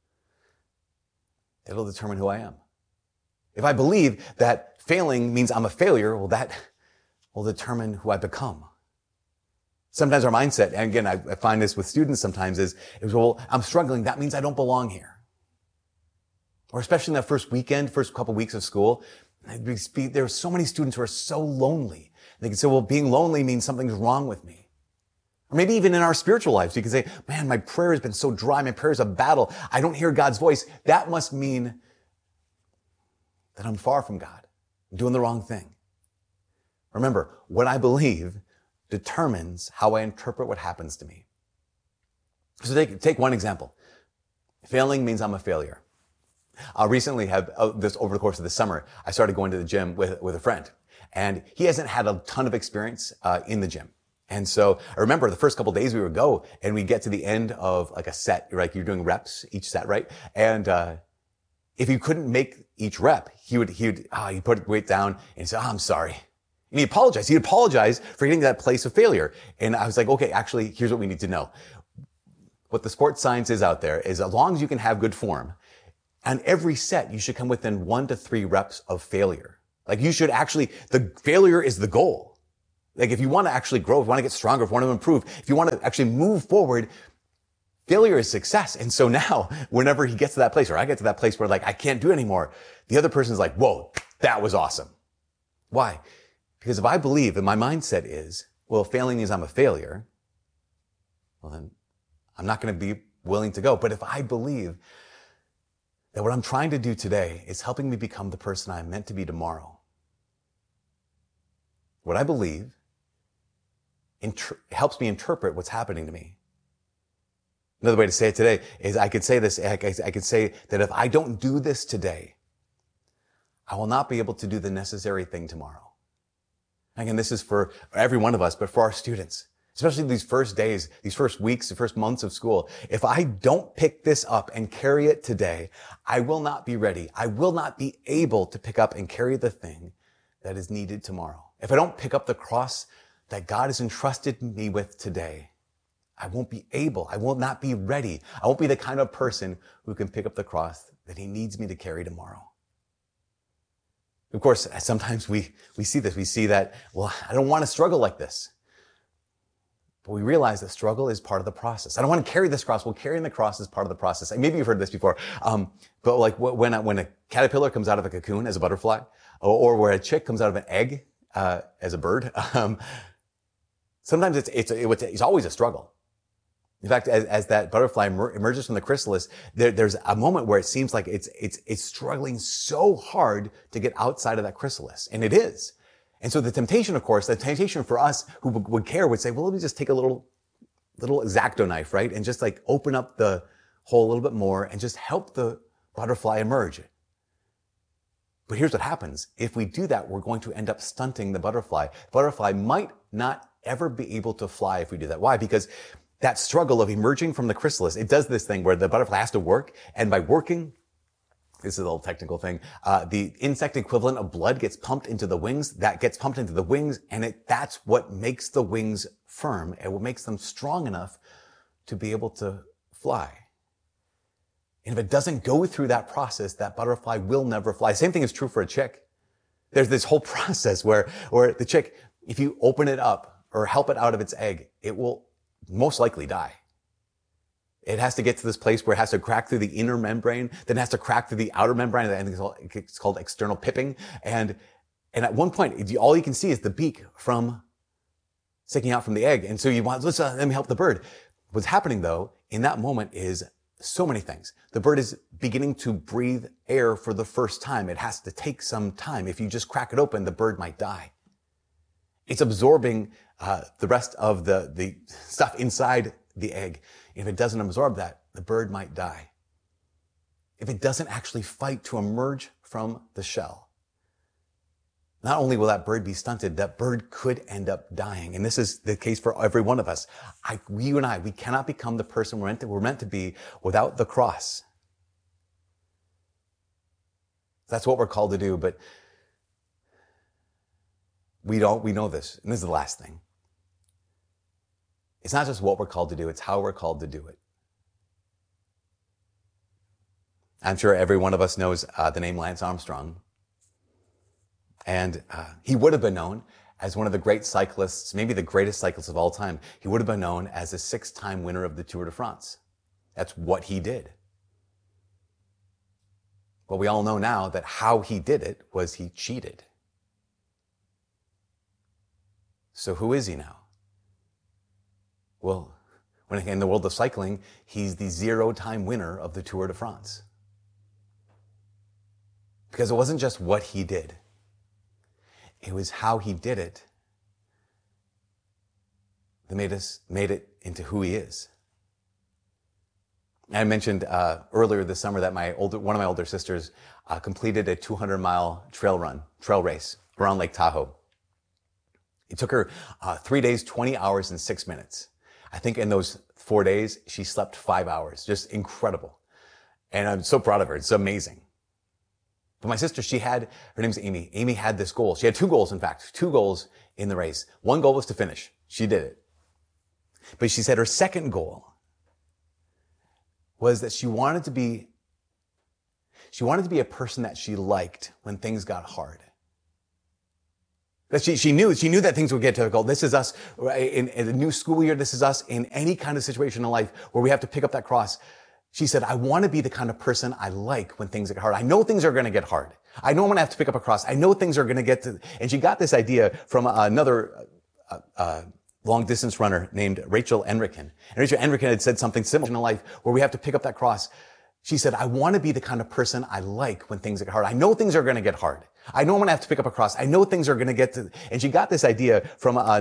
it'll determine who I am. If I believe that failing means I'm a failure, well, that will determine who I become. Sometimes our mindset, and again, I find this with students sometimes, is well, I'm struggling. That means I don't belong here. Or especially in that first couple weeks of school, there are so many students who are so lonely. They can say, well, being lonely means something's wrong with me. Or maybe even in our spiritual lives, you can say, man, my prayer has been so dry. My prayer is a battle. I don't hear God's voice. That must mean that I'm far from God. I'm doing the wrong thing. Remember, what I believe determines how I interpret what happens to me. So take one example. Failing means I'm a failure. I recently over the course of the summer, I started going to the gym with a friend, and he hasn't had a ton of experience in the gym. And so I remember the first couple of days we would go and we get to the end of like a set, like you're doing reps each set, right? And if you couldn't make each rep, he'd put weight down and say, I'm sorry. And he apologized. He apologized for getting to that place of failure. And I was like, okay, actually, here's what we need to know. What the sports science is out there is as long as you can have good form, on every set, you should come within 1 to 3 reps of failure. Like you should actually, the failure is the goal. Like if you want to actually grow, if you want to get stronger, if you want to improve, if you want to actually move forward, failure is success. And so now, whenever he gets to that place, or I get to that place where like, I can't do it anymore, the other person's like, whoa, that was awesome. Why? Because if I believe, and my mindset is, well, failing means I'm a failure, well then I'm not going to be willing to go. But if I believe that what I'm trying to do today is helping me become the person I'm meant to be tomorrow, what I believe helps me interpret what's happening to me. Another way to say it today is I could say this, I could say that if I don't do this today, I will not be able to do the necessary thing tomorrow. Again, this is for every one of us, but for our students, especially these first days, these first weeks, the first months of school. If I don't pick this up and carry it today, I will not be ready. I will not be able to pick up and carry the thing that is needed tomorrow. If I don't pick up the cross that God has entrusted me with today, I won't be able, I will not be ready. I won't be the kind of person who can pick up the cross that he needs me to carry tomorrow. Of course, sometimes we see this. We see that, well, I don't want to struggle like this. But we realize that struggle is part of the process. I don't want to carry this cross. Well, carrying the cross is part of the process. Maybe you've heard this before. But like when a caterpillar comes out of a cocoon as a butterfly, or where a chick comes out of an egg as a bird, sometimes it's always a struggle. In fact, as that butterfly emerges from the chrysalis, there's a moment where it seems like it's struggling so hard to get outside of that chrysalis. And it is. And so the temptation, of course, the temptation for us who would care would say, well, let me just take a little X-Acto knife, right? And just like open up the hole a little bit more and just help the butterfly emerge. But here's what happens. If we do that, we're going to end up stunting the butterfly. The butterfly might not ever be able to fly if we do that. Why? Because that struggle of emerging from the chrysalis, it does this thing where the butterfly has to work, and by working, this is a little technical thing, the insect equivalent of blood gets pumped into the wings, and that's what makes the wings firm, and what makes them strong enough to be able to fly. And if it doesn't go through that process, that butterfly will never fly. Same thing is true for a chick. There's this whole process where the chick, if you open it up or help it out of its egg, it will most likely die. It has to get to this place where it has to crack through the inner membrane, then it has to crack through the outer membrane, and it's called external pipping. And at one point, all you can see is the beak from sticking out from the egg. And so you want, let me help the bird. What's happening though, in that moment is so many things. The bird is beginning to breathe air for the first time. It has to take some time. If you just crack it open, the bird might die. It's absorbing the rest of the stuff inside the egg. If it doesn't absorb that, the bird might die. If it doesn't actually fight to emerge from the shell, not only will that bird be stunted, that bird could end up dying. And this is the case for every one of us. You and I, we cannot become the person we're meant to be without the cross. That's what we're called to do, but we know this. And this is the last thing. It's not just what we're called to do, it's how we're called to do it. I'm sure every one of us knows the name Lance Armstrong. And he would have been known as one of the great cyclists, maybe the greatest cyclist of all time. He would have been known as a 6-time winner of the Tour de France. That's what he did. But we all know now that how he did it was he cheated. So who is he now? Well, when in the world of cycling, he's the 0-time winner of the Tour de France. Because it wasn't just what he did. It was how he did it that made it into who he is. I mentioned earlier this summer that one of my older sisters completed a 200-mile trail race around Lake Tahoe. It took her 3 days, 20 hours, and 6 minutes. I think in those 4 days, she slept 5 hours. Just incredible. And I'm so proud of her. It's amazing. But my sister, her name's Amy. Amy had this goal. She had 2 goals, in fact, 2 goals in the race. One goal was to finish. She did it. But she said her second goal was that she wanted to be a person that she liked when things got hard. That she knew that things would get difficult. This is us in the new school year. This is us in any kind of situation in life where we have to pick up that cross. She said, I want to be the kind of person I like when things get hard. I know things are going to get hard. I know I'm going to have to pick up a cross. I know things are going to get to, and she got this idea from another, long distance runner named Rachel Enrican. And Rachel Enrican had said something similar in life where we have to pick up that cross. She said, I want to be the kind of person I like when things get hard. I know things are going to get hard. I know I'm going to have to pick up a cross. I know things are going to get to, and she got this idea from